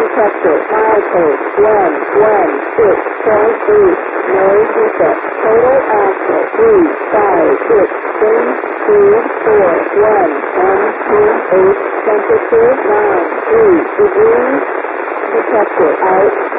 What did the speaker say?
Detector, milepost, 116.8, noise reset, total axle, 356, wind speed, 41, 128, temperature, 93 degrees, detector out.